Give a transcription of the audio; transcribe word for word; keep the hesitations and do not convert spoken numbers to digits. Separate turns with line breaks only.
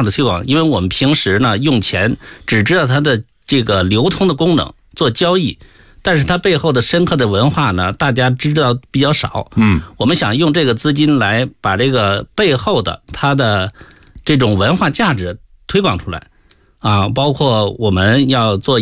化的推广，因为我们平时呢用钱只知道它的这个流通的功能，做交易，但是它背后的深刻的文化呢，大家知道比较少。
嗯，
我们想用这个资金来把这个背后的它的这种文化价值推广出来啊，包括我们要做